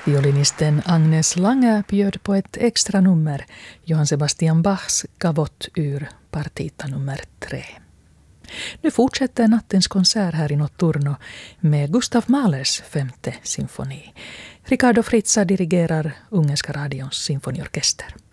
Violinisten Agnes Lange bjöd på ett extra nummer, Johann Sebastian Bachs Gavotte ur partita nummer 3. Nu fortsätter nattens konsert här i Notturno med Gustav Mahlers 5:e symfoni. Ricardo Frizza dirigerar Ungerska radions symfoniorkester.